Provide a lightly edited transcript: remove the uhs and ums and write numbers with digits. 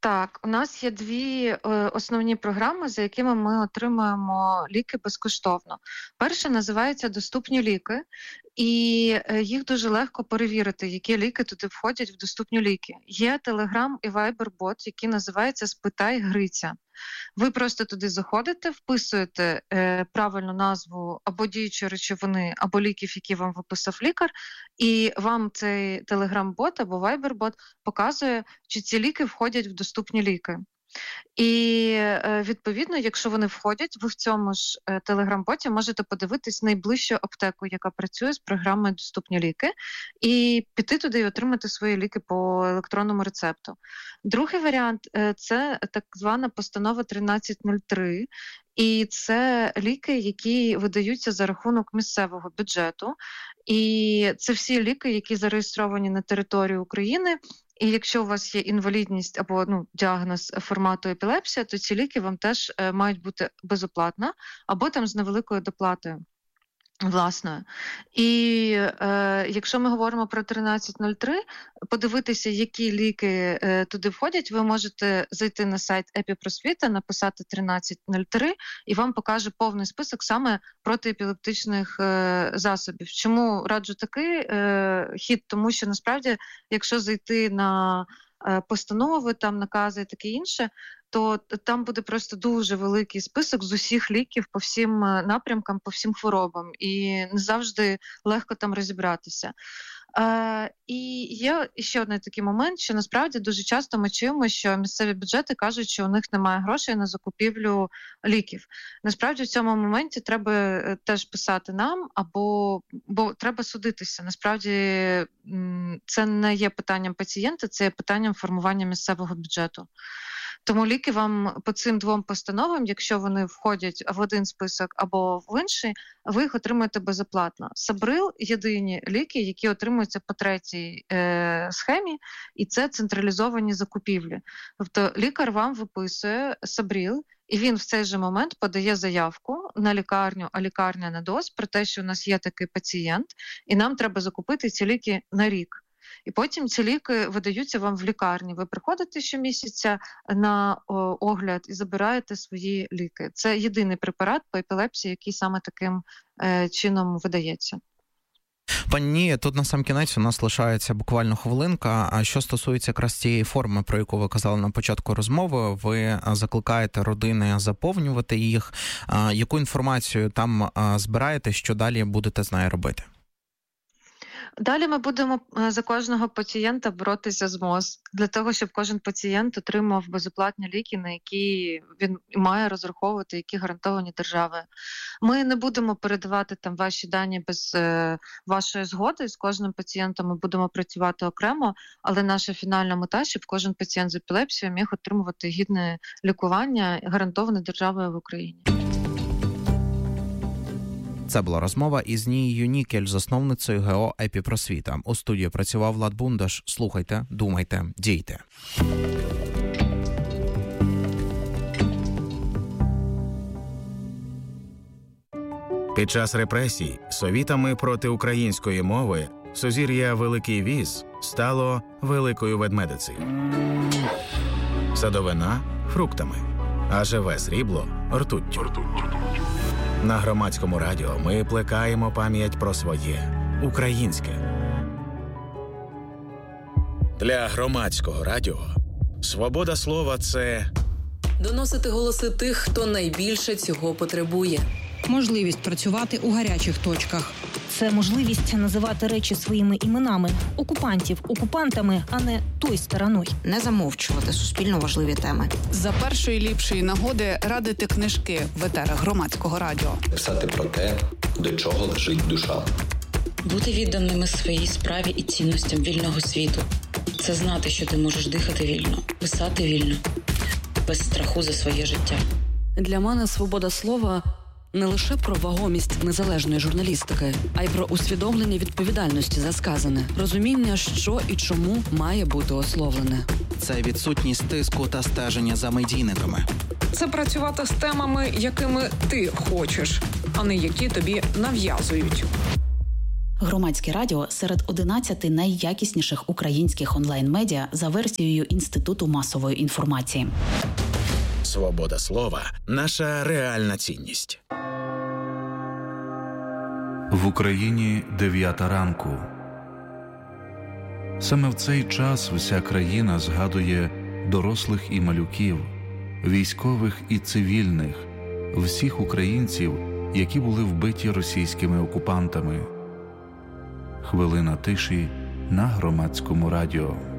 Так, у нас є дві основні програми, за якими ми отримуємо ліки безкоштовно. Перша називається «Доступні ліки», і їх дуже легко перевірити, які ліки туди входять в доступні ліки. Є Telegram і Viber-бот, який називається «Спитай Гриця». Ви просто туди заходите, вписуєте правильну назву або діючої речовини, або ліків, які вам виписав лікар, і вам цей Telegram-бот або Viber-бот показує, чи ці ліки входять в доступні ліки. І, відповідно, якщо вони входять, ви в цьому ж Telegram-боті можете подивитись найближчу аптеку, яка працює з програмою «Доступні ліки», і піти туди і отримати свої ліки по електронному рецепту. Другий варіант – це так звана постанова 1303, і це ліки, які видаються за рахунок місцевого бюджету. І це всі ліки, які зареєстровані на території України. І якщо у вас є інвалідність або діагноз формату епілепсія, то ці ліки вам теж мають бути безоплатно або там з невеликою доплатою власною. І якщо ми говоримо про 1303, подивитися, які ліки туди входять, ви можете зайти на сайт епіпросвіта, написати 1303, і вам покаже повний список саме протиепілептичних засобів. Чому раджу такий хід? Тому що насправді, якщо зайти на постанови, там накази і таке інше, то там буде просто дуже великий список з усіх ліків по всім напрямкам, по всім хворобам. І не завжди легко там розібратися. І є ще один такий момент, що насправді дуже часто ми чуємо, що місцеві бюджети кажуть, що у них немає грошей на закупівлю ліків. Насправді в цьому моменті треба теж писати нам, бо треба судитися. Насправді це не є питанням пацієнта, це є питанням формування місцевого бюджету. Тому ліки вам по цим двом постановам, якщо вони входять в один список або в інший, ви їх отримуєте безоплатно. Сабрил – єдині ліки, які отримуються по третій схемі, і це централізовані закупівлі. Тобто лікар вам виписує Сабрил, і він в цей же момент подає заявку на лікарню, а лікарня на ДОЗ про те, що у нас є такий пацієнт, і нам треба закупити ці ліки на рік. І потім ці ліки видаються вам в лікарні. Ви приходите щомісяця на огляд і забираєте свої ліки. Це єдиний препарат по епілепсії, який саме таким чином видається. Пані Нія, тут на сам кінець у нас лишається буквально хвилинка. А що стосується якраз цієї форми, про яку ви казали на початку розмови, ви закликаєте родини заповнювати їх. Яку інформацію там збираєте, що далі будете з нею робити? Далі ми будемо за кожного пацієнта боротися з МОЗ, для того, щоб кожен пацієнт отримав безоплатні ліки, на які він має розраховувати, які гарантовані державою. Ми не будемо передавати там ваші дані без вашої згоди. З кожним пацієнтом ми будемо працювати окремо, але наша фінальна мета, щоб кожен пацієнт з епілепсією міг отримувати гідне лікування, гарантоване державою в Україні. Це була розмова із Нією Нікель, засновницею ГО «Епіпросвіта». У студії працював Влад Бундаш. Слухайте, думайте, дійте. Під час репресій совітами проти української мови сузір'я Великий Віз стало Великою Ведмедицею. Садовина – фруктами, а живе срібло – ртуттю. На Громадському радіо ми плекаємо пам'ять про своє українське. Для Громадського радіо свобода слова – це доносити голоси тих, хто найбільше цього потребує. Можливість працювати у гарячих точках. Це можливість називати речі своїми іменами. Окупантів окупантами, а не той стороною. Не замовчувати суспільно важливі теми. За першої ліпшої нагоди радити книжки в етерах Громадського радіо. Писати про те, до чого лежить душа. Бути відданими своїй справі і цінностям вільного світу. Це знати, що ти можеш дихати вільно, писати вільно, без страху за своє життя. Для мене свобода слова – не лише про вагомість незалежної журналістики, а й про усвідомлення відповідальності за сказане, розуміння, що і чому має бути ословлене. Це відсутність тиску та стеження за медійниками. Це працювати з темами, якими ти хочеш, а не які тобі нав'язують. Громадське радіо серед 11 найякісніших українських онлайн-медіа за версією Інституту масової інформації. Свобода слова – наша реальна цінність. В Україні 9 ранку. Саме в цей час вся країна згадує дорослих і малюків, військових і цивільних, всіх українців, які були вбиті російськими окупантами. Хвилина тиші на Громадському радіо.